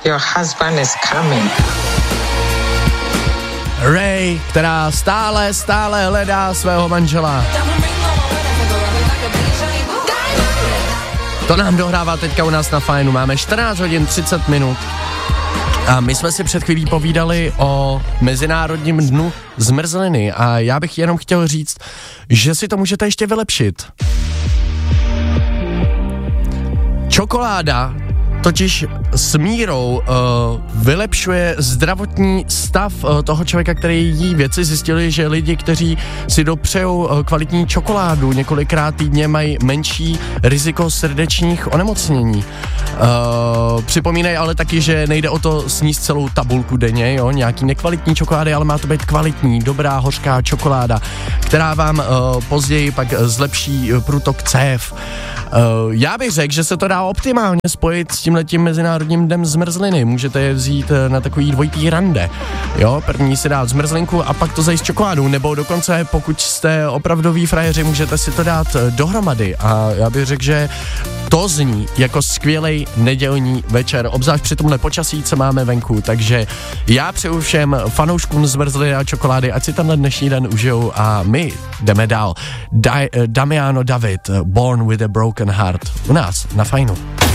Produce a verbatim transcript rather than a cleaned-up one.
Your husband is coming. Ray, která stále, stále hledá svého manžela. To nám dohrává teďka u nás na Fajnu. Máme čtrnáct hodin třicet minut. A my jsme si před chvílí povídali o Mezinárodním dnu zmrzliny a já bych jenom chtěl říct, že si to můžete ještě vylepšit. Čokoláda totiž s mírou uh, vylepšuje zdravotní stav uh, toho člověka, který jí. Věci zjistili, že lidi, kteří si dopřejou uh, kvalitní čokoládu několikrát týdně, mají menší riziko srdečních onemocnění. Uh, připomínají ale taky, že nejde o to sníst celou tabulku denně, jo, nějaký nekvalitní čokolády, ale má to být kvalitní, dobrá, hořká čokoláda, která vám uh, později pak zlepší průtok cév. Uh, já bych řekl, že se to dá optimálně spojit s tímhletím Mezinárodním dnem zmrzliny. Můžete je vzít na takový dvojitý rande. Jo, první si dát zmrzlinku a pak to zajít s čokoládou, nebo dokonce, pokud jste opravdoví frajeři, můžete si to dát dohromady. A já bych řekl, že to zní jako skvělej nedělní večer, obzvlášť při tomhle počasí, co máme venku. Takže já přeju všem fanouškům zmrzliny a čokolády, ať si tenhle dnešní den užijou a my jdeme dál. Da- Damiano David, Born with a Broken Heart, u nás na Fajnu.